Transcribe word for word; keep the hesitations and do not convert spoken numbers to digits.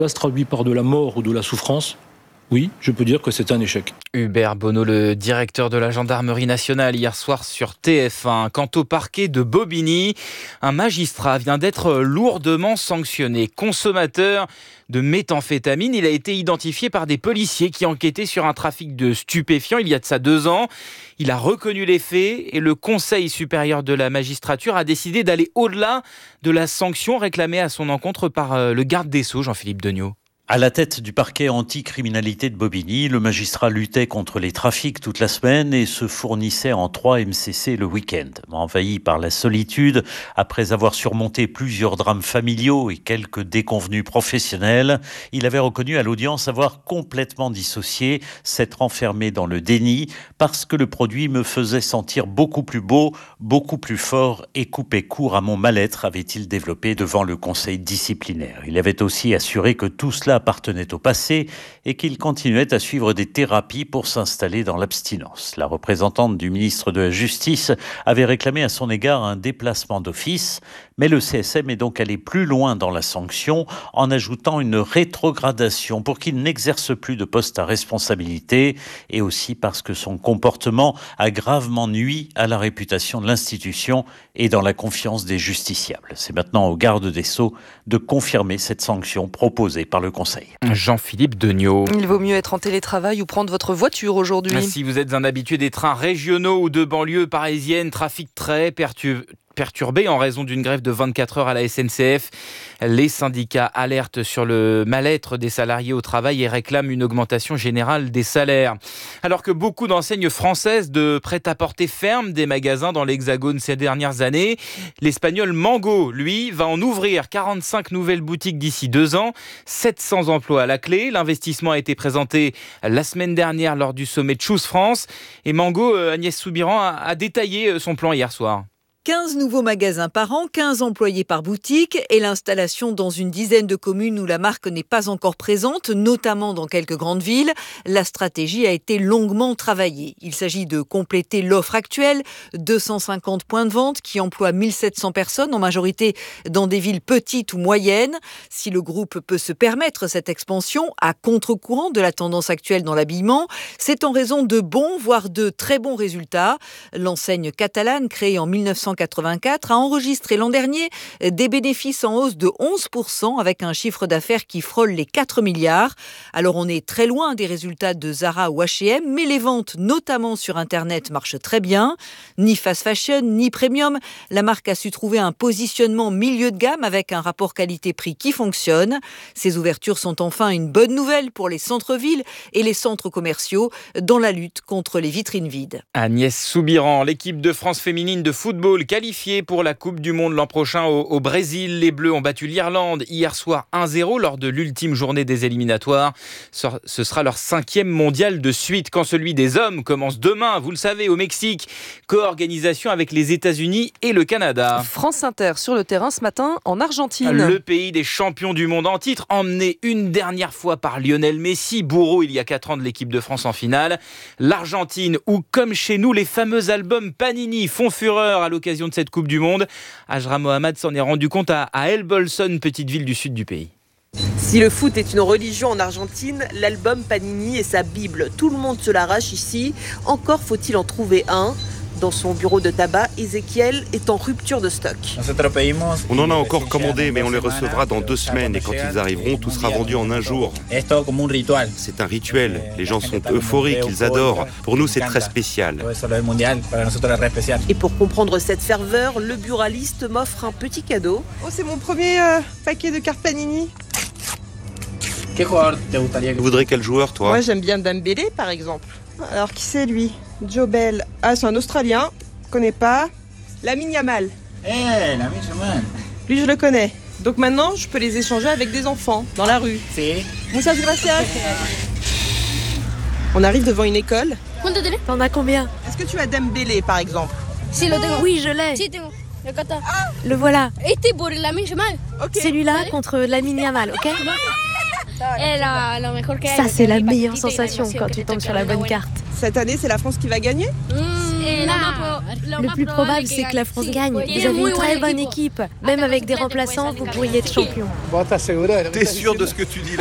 Ça se traduit par de la mort ou de la souffrance. Oui, je peux dire que c'est un échec. Hubert Bonneau, le directeur de la gendarmerie nationale, hier soir sur T F un. Quant au parquet de Bobigny, un magistrat vient d'être lourdement sanctionné. Consommateur de méthamphétamine, il a été identifié par des policiers qui enquêtaient sur un trafic de stupéfiants il y a de ça deux ans. Il a reconnu les faits et le Conseil supérieur de la magistrature a décidé d'aller au-delà de la sanction réclamée à son encontre par le garde des Sceaux, Jean-Philippe Degnaud. À la tête du parquet anti-criminalité de Bobigny, le magistrat luttait contre les trafics toute la semaine et se fournissait en trois M C C le week-end. Envahi par la solitude, après avoir surmonté plusieurs drames familiaux et quelques déconvenues professionnelles, il avait reconnu à l'audience avoir complètement dissocié, s'être enfermé dans le déni parce que le produit me faisait sentir beaucoup plus beau, beaucoup plus fort et coupait court à mon mal-être, avait-il développé devant le conseil disciplinaire. Il avait aussi assuré que tout cela appartenait au passé et qu'il continuait à suivre des thérapies pour s'installer dans l'abstinence. La représentante du ministre de la Justice avait réclamé à son égard un déplacement d'office, mais le C S M est donc allé plus loin dans la sanction en ajoutant une rétrogradation pour qu'il n'exerce plus de poste à responsabilité et aussi parce que son comportement a gravement nui à la réputation de l'institution et dans la confiance des justiciables. C'est maintenant au garde des Sceaux de confirmer cette sanction proposée par le Conseil. Jean-Philippe Degnaud. Il vaut mieux être en télétravail ou prendre votre voiture aujourd'hui. Si vous êtes un habitué des trains régionaux ou de banlieue parisienne, trafic très perturbé. Perturbé en raison d'une grève de vingt-quatre heures à la S N C F. Les syndicats alertent sur le mal-être des salariés au travail et réclament une augmentation générale des salaires. Alors que beaucoup d'enseignes françaises de prêt-à-porter ferment des magasins dans l'Hexagone ces dernières années, l'Espagnol Mango, lui, va en ouvrir quarante-cinq nouvelles boutiques d'ici deux ans, sept cents emplois à la clé. L'investissement a été présenté la semaine dernière lors du sommet de Choose France. Et Mango, Agnès Soubiran, a, a détaillé son plan hier soir. quinze nouveaux magasins par an, quinze employés par boutique et l'installation dans une dizaine de communes où la marque n'est pas encore présente, notamment dans quelques grandes villes. La stratégie a été longuement travaillée. Il s'agit de compléter l'offre actuelle, deux cent cinquante points de vente qui emploient mille sept cents personnes, en majorité dans des villes petites ou moyennes. Si le groupe peut se permettre cette expansion à contre-courant de la tendance actuelle dans l'habillement, c'est en raison de bons, voire de très bons résultats. L'enseigne catalane, créée en mille neuf cent quatre-vingt-quatre, a enregistré l'an dernier des bénéfices en hausse de onze pour cent avec un chiffre d'affaires qui frôle les quatre milliards. Alors on est très loin des résultats de Zara ou H et M, mais les ventes, notamment sur Internet, marchent très bien. Ni fast fashion, ni premium, la marque a su trouver un positionnement milieu de gamme avec un rapport qualité-prix qui fonctionne. Ces ouvertures sont enfin une bonne nouvelle pour les centres-villes et les centres commerciaux dans la lutte contre les vitrines vides. Agnès Soubiran, l'équipe de France féminine de football qualifiée pour la Coupe du Monde l'an prochain au, au Brésil. Les Bleus ont battu l'Irlande hier soir un zéro lors de l'ultime journée des éliminatoires. Ce sera leur cinquième mondial de suite quand celui des hommes commence demain, vous le savez, au Mexique. Co-organisation avec les États-Unis et le Canada. France Inter sur le terrain ce matin en Argentine. Le pays des champions du monde en titre, emmené une dernière fois par Lionel Messi, bourreau il y a quatre ans de l'équipe de France en finale. L'Argentine où, comme chez nous, les fameux albums Panini font fureur à l'occasion de cette Coupe du Monde. Ajra Mohamed s'en est rendu compte à, à El Bolson, petite ville du sud du pays. Si le foot est une religion en Argentine, l'album Panini est sa bible. Tout le monde se l'arrache ici. Encore faut-il en trouver un. Dans son bureau de tabac, Ezequiel est en rupture de stock. On en a encore commandé, mais on les recevra dans deux semaines. Et quand ils arriveront, tout sera vendu en un jour. C'est un rituel. Les gens sont euphoriques, ils adorent. Pour nous, c'est très spécial. Et pour comprendre cette ferveur, le buraliste m'offre un petit cadeau. Oh, c'est mon premier euh, paquet de cartes Panini. Tu voudrais quel joueur, toi? Moi, j'aime bien Dembélé, par exemple. Alors, qui c'est, lui? Joe Bell. Ah, c'est un Australien. Je connais pas. Lamine Yamal. Eh, hey, Lamine Yamal. Lui, je le connais. Donc maintenant, je peux les échanger avec des enfants, dans la rue. Si. Muchas gracias. On arrive devant une école. T'en as combien? Est-ce que tu as Dembélé, par exemple? Oui, je l'ai. Le voilà. Okay. Celui-là contre Lamine Yamal, ok? Ça, c'est la meilleure sensation quand tu tombes sur la bonne carte. Cette année, c'est la France qui va gagner? mmh. Le plus probable, c'est que la France gagne. Vous avez une très bonne équipe. Même avec des remplaçants, vous pourriez être champion. T'es sûr de ce que tu dis là ?